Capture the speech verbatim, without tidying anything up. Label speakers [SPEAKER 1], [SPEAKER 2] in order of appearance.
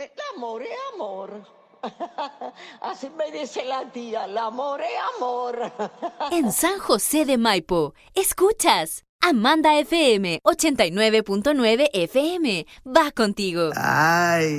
[SPEAKER 1] El amor es amor. Así me dice la tía, el amor es amor.
[SPEAKER 2] En San José de Maipo, escuchas Amanda F M ochenta y nueve punto nueve F M. Va contigo.
[SPEAKER 3] Ay.